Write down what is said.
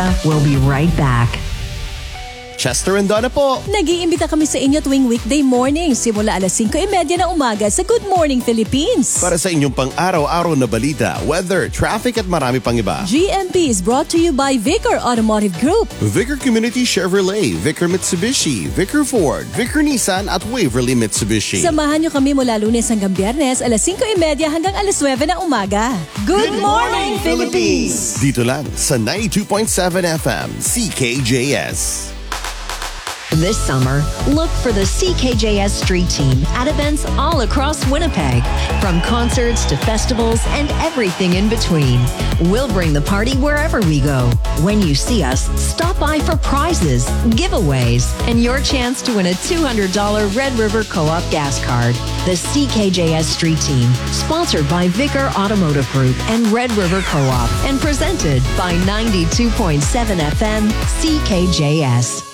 We'll be right back. Chester and Donna po. Nag-iimbita kami sa inyo tuwing weekday morning simula alas 5:30 ng umaga sa Good Morning Philippines. Para sa inyong pang-araw-araw na balita, weather, traffic at marami pang iba. GMP is brought to you by Vicar Automotive Group, Vicar Community Chevrolet, Vicar Mitsubishi, Vicar Ford, Vicar Nissan at Waverly Mitsubishi. Samahan nyo kami mula Lunes hanggang Biyernes alas 5:30 hanggang alas 9 ng umaga. Good Morning Philippines! Dito lang sa 92.7 FM, CKJS. This summer, look for the CKJS Street Team at events all across Winnipeg, from concerts to festivals and everything in between. We'll bring the party wherever we go. When you see us, stop by for prizes, giveaways, and your chance to win a $200 Red River Co-op gas card. The CKJS Street Team, sponsored by Vicar Automotive Group and Red River Co-op, and presented by 92.7 FM CKJS.